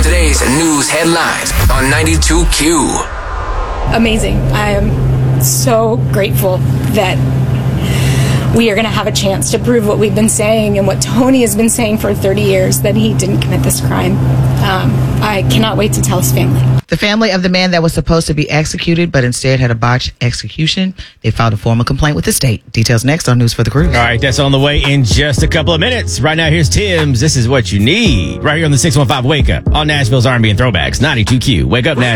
with today's news headlines on 92Q. Amazing. I am so grateful that we are going to have a chance to prove what we've been saying and what Tony has been saying for 30 years, that he didn't commit this crime. I cannot wait to tell his family. The family of the man that was supposed to be executed but instead had a botched execution, they filed a formal complaint with the state. Details next on News for the Cruise. All right, that's on the way in just a couple of minutes. Right now, here's Tim's This Is What You Need. Right here on the 615 Wake Up on Nashville's R&B and Throwbacks, 92Q. Wake up, Nashville.